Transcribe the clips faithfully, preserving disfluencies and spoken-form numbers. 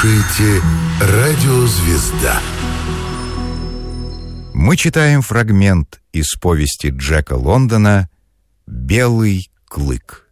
слушаете «Радио Звезда». Мы читаем фрагмент из повести Джека Лондона «Белый клык».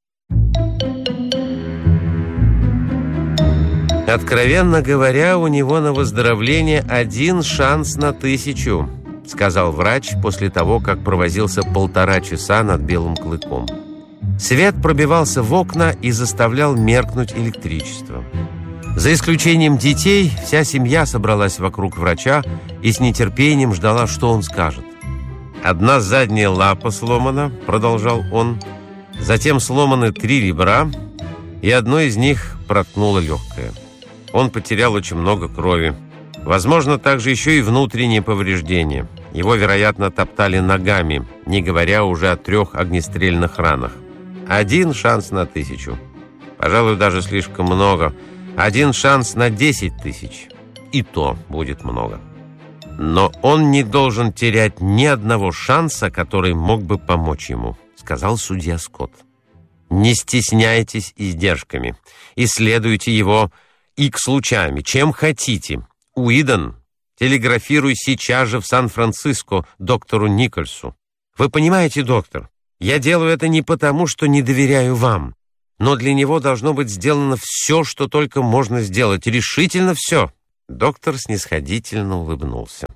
«Откровенно говоря, у него на выздоровление один шанс на тысячу», — сказал врач после того, как провозился полтора часа над белым клыком. Свет пробивался в окна и заставлял меркнуть электричество. За исключением детей, вся семья собралась вокруг врача и с нетерпением ждала, что он скажет. «Одна задняя лапа сломана», — продолжал он, «затем сломаны три ребра, и одно из них проткнуло легкое. Он потерял очень много крови. Возможно, также еще и внутренние повреждения. Его, вероятно, топтали ногами, не говоря уже о трех огнестрельных ранах. Один шанс на тысячу. Пожалуй, даже слишком много. Один шанс на десять тысяч. И то будет много. Но он не должен терять ни одного шанса, который мог бы помочь ему», — сказал судья Скотт. «Не стесняйтесь издержками. Исследуйте его икс-лучами, чем хотите. Уидон, телеграфируй сейчас же в Сан-Франциско доктору Никольсу. Вы понимаете, доктор, я делаю это не потому, что не доверяю вам, но для него должно быть сделано все, что только можно сделать. Решительно все». Доктор снисходительно улыбнулся.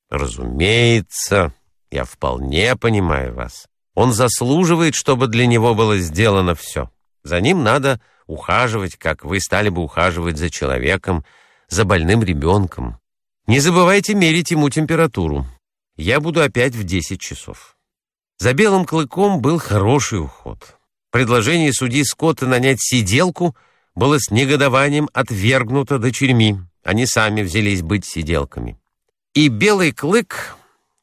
«Разумеется, я вполне понимаю вас. Он заслуживает, чтобы для него было сделано все. За ним надо ухаживать, как вы стали бы ухаживать за человеком, за больным ребенком. Не забывайте мерить ему температуру. Я буду опять в десять часов». За белым клыком был хороший уход. Предложение судьи Скотта нанять сиделку было с негодованием отвергнуто дочерьми. Они сами взялись быть сиделками. И белый клык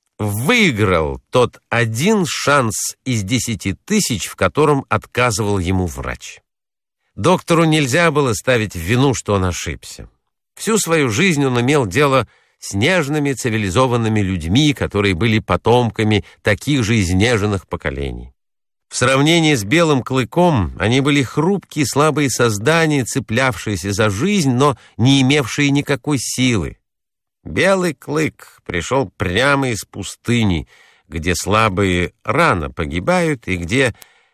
выиграл тот один шанс из десяти тысяч, в котором отказывал ему врач. Доктору нельзя было ставить в вину, что он ошибся. Всю свою жизнь он имел дело с нежными цивилизованными людьми, которые были потомками таких же изнеженных поколений. В сравнении с белым клыком они были хрупкие, слабые создания, цеплявшиеся за жизнь, но не имевшие никакой силы. Белый клык пришел прямо из пустыни, где слабые рано погибают и где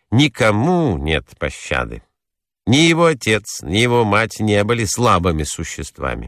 никому нет пощады. Ни его отец, ни его мать не были слабыми существами.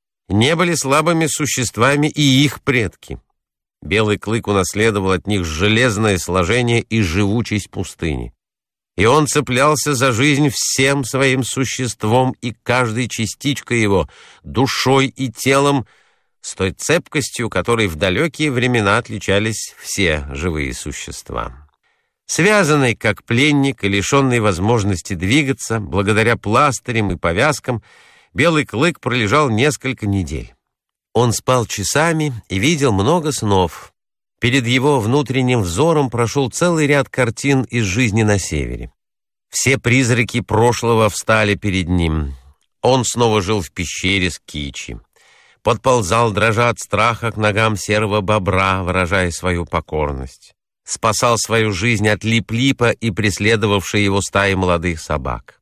Не были слабыми существами и их предки. Белый клык унаследовал от них железное сложение и живучесть пустыни. И он цеплялся за жизнь всем своим существом и каждой частичкой его, душой и телом, с той цепкостью, которой в далекие времена отличались все живые существа. Связанный как пленник и лишенный возможности двигаться, благодаря пластырям и повязкам, белый клык пролежал несколько недель. Он спал часами и видел много снов. Перед его внутренним взором прошел целый ряд картин из жизни на севере. Все призраки прошлого встали перед ним. Он снова жил в пещере с Кичи. Подползал, дрожа от страха, к ногам серого бобра, выражая свою покорность. Спасал свою жизнь от Лип-Липа и преследовавшей его стаи молодых собак.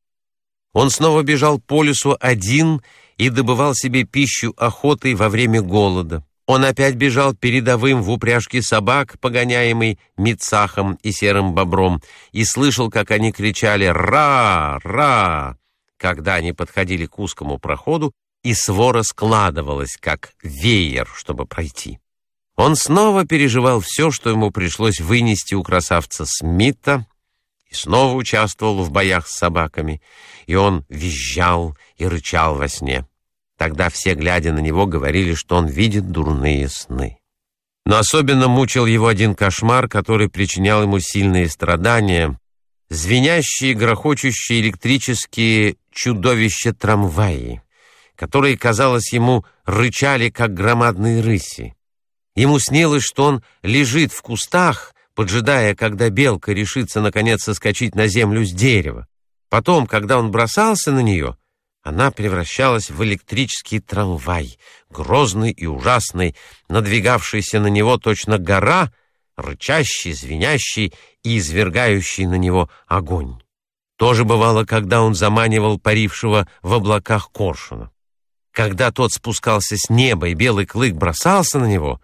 Он снова бежал по лесу один и добывал себе пищу охотой во время голода. Он опять бежал передовым в упряжке собак, погоняемый Мицахом и серым бобром, и слышал, как они кричали «Ра! Ра!», когда они подходили к узкому проходу, и свора складывалась, как веер, чтобы пройти. Он снова переживал все, что ему пришлось вынести у красавца Смита, и снова участвовал в боях с собаками, и он визжал и рычал во сне. Тогда все, глядя на него, говорили, что он видит дурные сны. Но особенно мучил его один кошмар, который причинял ему сильные страдания. Звенящие, грохочущие электрические чудовища-трамваи, которые, казалось ему, рычали, как громадные рыси. Ему снилось, что он лежит в кустах, поджидая, когда белка решится, наконец, соскочить на землю с дерева. Потом, когда он бросался на нее, она превращалась в электрический трамвай, грозный и ужасный, надвигавшийся на него точно гора, рычащий, звенящий и извергающий на него огонь. То же бывало, когда он заманивал парившего в облаках коршуна. Когда тот спускался с неба, и белый клык бросался на него,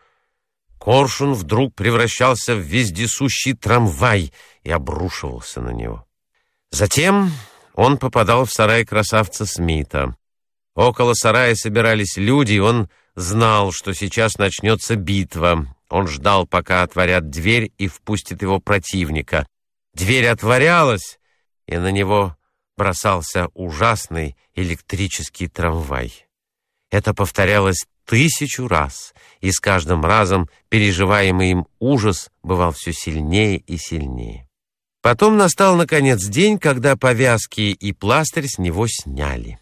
коршун вдруг превращался в вездесущий трамвай и обрушивался на него. Затем он попадал в сарай красавца Смита. Около сарая собирались люди, и он знал, что сейчас начнется битва. Он ждал, пока отворят дверь и впустит его противника. Дверь отворялась, и на него бросался ужасный электрический трамвай. Это повторялось тысячу раз, и с каждым разом переживаемый им ужас бывал все сильнее и сильнее. Потом настал, наконец, день, когда повязки и пластырь с него сняли.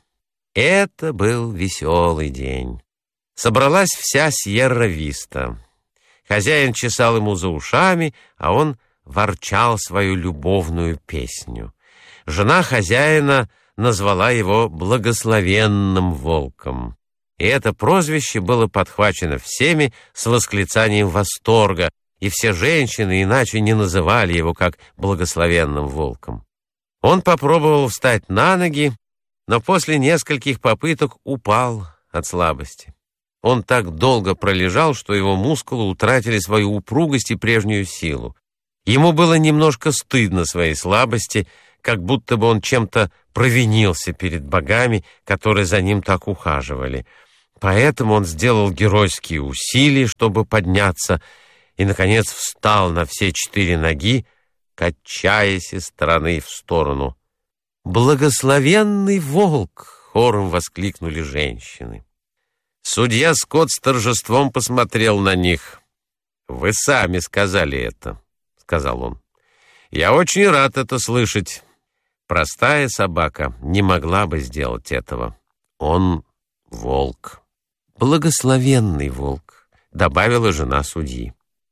Это был веселый день. Собралась вся Сьерра-Виста. Хозяин чесал ему за ушами, а он ворчал свою любовную песню. Жена хозяина назвала его «благословенным волком». И это прозвище было подхвачено всеми с восклицанием восторга, и все женщины иначе не называли его как «благословенным волком». Он попробовал встать на ноги, но после нескольких попыток упал от слабости. Он так долго пролежал, что его мускулы утратили свою упругость и прежнюю силу. Ему было немножко стыдно своей слабости, как будто бы он чем-то провинился перед богами, которые за ним так ухаживали. Поэтому он сделал геройские усилия, чтобы подняться, и, наконец, встал на все четыре ноги, качаясь из стороны в сторону. «Благословенный волк!» — хором воскликнули женщины. Судья Скотт с торжеством посмотрел на них. «Вы сами сказали это», — сказал он. «Я очень рад это слышать. Простая собака не могла бы сделать этого. Он волк». «Благословенный волк», — добавила жена судьи.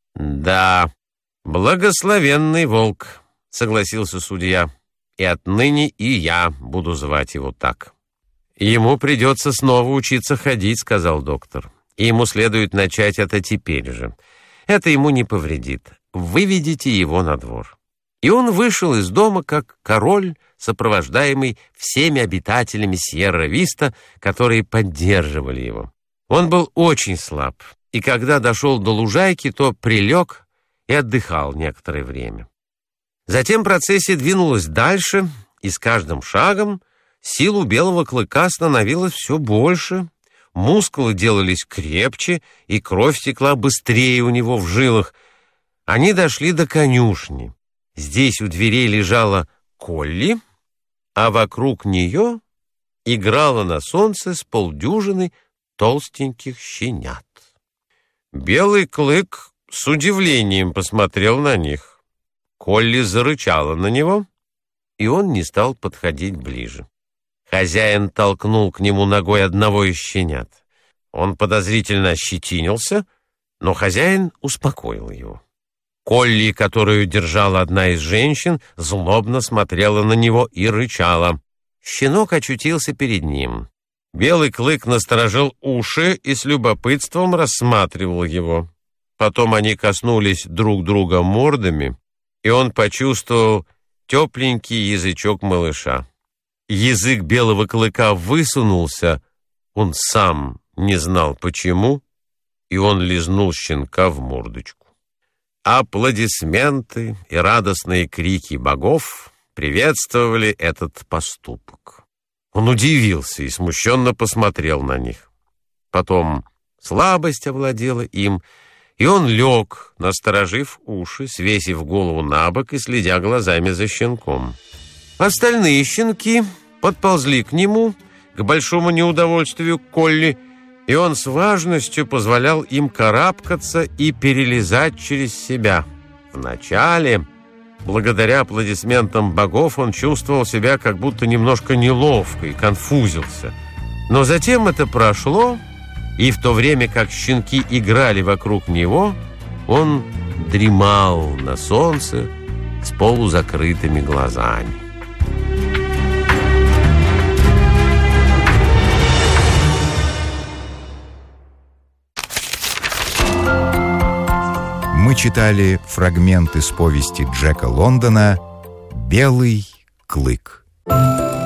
«Да, благословенный волк», — согласился судья. «И отныне и я буду звать его так». «Ему придется снова учиться ходить», — сказал доктор. «И ему следует начать это теперь же. Это ему не повредит. Выведите его на двор». И он вышел из дома как король, сопровождаемый всеми обитателями Сьерра-Виста, которые поддерживали его. Он был очень слаб, и когда дошел до лужайки, то прилег и отдыхал некоторое время. Затем процессия двинулась дальше, и с каждым шагом сил у белого клыка становилось все больше, мускулы делались крепче, и кровь текла быстрее у него в жилах. Они дошли до конюшни. Здесь у дверей лежала Колли, а вокруг нее играла на солнце с полдюжины толстеньких щенят. Белый клык с удивлением посмотрел на них. Колли зарычала на него, и он не стал подходить ближе. Хозяин толкнул к нему ногой одного из щенят. Он подозрительно ощетинился, но хозяин успокоил его. Колли, которую держала одна из женщин, злобно смотрела на него и рычала. Щенок очутился перед ним. Белый клык насторожил уши и с любопытством рассматривал его. Потом они коснулись друг друга мордами, и он почувствовал тепленький язычок малыша. Язык белого клыка высунулся, он сам не знал почему, и он лизнул щенка в мордочку. Аплодисменты и радостные крики богов приветствовали этот поступок. Он удивился и смущенно посмотрел на них. Потом слабость овладела им, и он лег, насторожив уши, свесив голову на бок и следя глазами за щенком. Остальные щенки подползли к нему, к большому неудовольствию Колли, и он с важностью позволял им карабкаться и перелезать через себя. Вначале, благодаря аплодисментам богов, он чувствовал себя как будто немножко неловко и конфузился. Но затем это прошло, и в то время как щенки играли вокруг него, он дремал на солнце с полузакрытыми глазами. Мы читали фрагмент из повести Джека Лондона «Белый клык».